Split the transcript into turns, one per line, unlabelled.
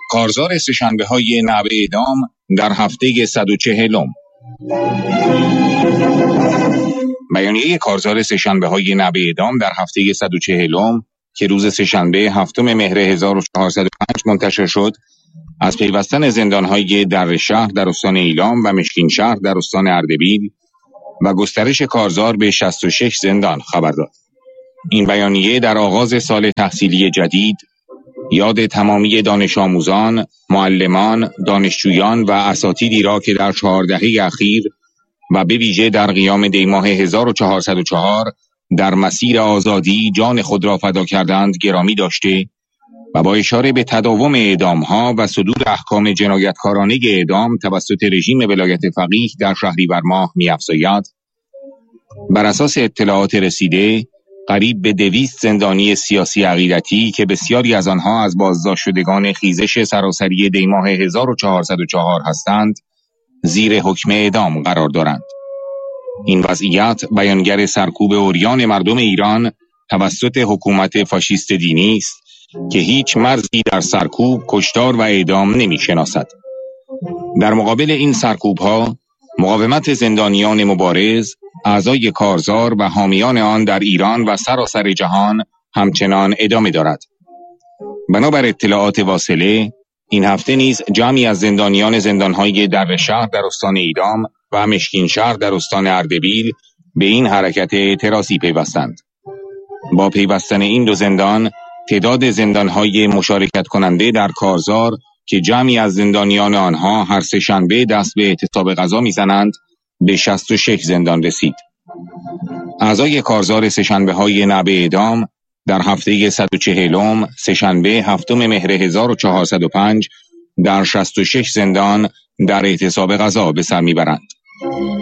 کارزار سه‌شنبه‌های نوع اعدام در هفته 140. بیانیه کارزار سه‌شنبه‌های نوع اعدام در هفته 140 که روز سه‌شنبه 7 مهر 1405 منتشر شد، از پیوستن زندان‌های در شهر در استان ایلام و مشکین شهر در استان اردبیل و گسترش کارزار به 66 زندان خبر داد. این بیانیه در آغاز سال تحصیلی جدید یاد تمامی دانش آموزان، معلمان، دانشجویان و اساتیدی را که در 4 دهه اخیر و به ویژه در قیام دیماه 1404 در مسیر آزادی جان خود را فدا کردند گرامی داشته و با اشاره به تداوم اعدام‌ها و صدور احکام جنایتکارانه اعدام توسط رژیم ولایت فقیه در شهریور ماه می‌افزاید: بر اساس اطلاعات رسیده، قریب به 200 زندانی سیاسی عقیدتی که بسیاری از آنها از بازداشت شدگان خیزش سراسری دیماه 1404 هستند، زیر حکم اعدام قرار دارند. این وضعیت بیانگر سرکوب عریان مردم ایران توسط حکومت فاشیست دینی است که هیچ مرزی در سرکوب، کشتار و اعدام نمی‌شناسد. در مقابل این سرکوب‌ها، مقاومت زندانیان مبارز، اعضای کارزار و حامیان آن در ایران و سراسر جهان همچنان ادامه دارد. بنابر اطلاعات واصله، این هفته نیز جمعی از زندانیان زندان‌های در شهر در استان ایلام و مشکین شهر در استان اردبیل به این حرکت اعتراضی پیوستند. با پیوستن این دو زندان، تعداد زندان‌های مشارکت کننده در کارزار که جمعی از زندانیان آنها هر سه‌شنبه دست به اعتصاب غذا می‌زنند، به 66 زندان رسید. اعضای کارزار سه‌شنبه‌های نوع اعدام در هفته 140 سه‌شنبه 7 مهر 1405 در 66 زندان در اعتصاب غذا به سر می‌برند.